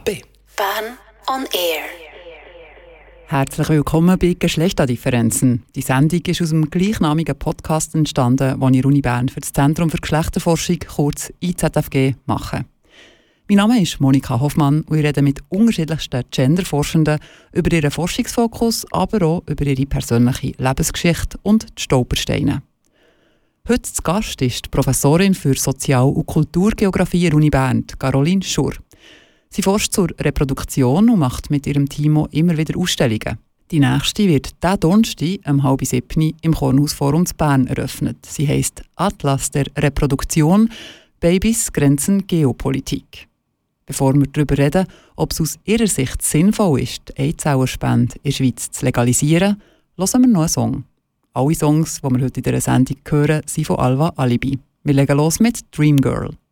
B. Bern on Air. Herzlich willkommen bei Geschlechterdifferenzen. Die Sendung ist aus dem gleichnamigen Podcast entstanden, den ich Uni Bern für das Zentrum für Geschlechterforschung, kurz IZFG, mache. Mein Name ist Monika Hoffmann und ich rede mit unterschiedlichsten Genderforschenden über ihren Forschungsfokus, aber auch über ihre persönliche Lebensgeschichte und die Stolpersteine. Heute zu Gast ist die Professorin für Sozial- und Kulturgeografie der Uni Bern, Caroline Schurr. Sie forscht zur Reproduktion und macht mit ihrem Team auch immer wieder Ausstellungen. Die nächste wird diesen Donnerstag um 6:30 im Kornhausforum zu Bern eröffnet. Sie heisst «Atlas der Reproduktion – Babys, Grenzen, Geopolitik». Bevor wir darüber reden, ob es aus ihrer Sicht sinnvoll ist, die Eizellenspende in der Schweiz zu legalisieren, hören wir noch einen Song. Alle Songs, die wir heute in dieser Sendung hören, sind von Alva Alibi. Wir legen los mit «Dream Girl».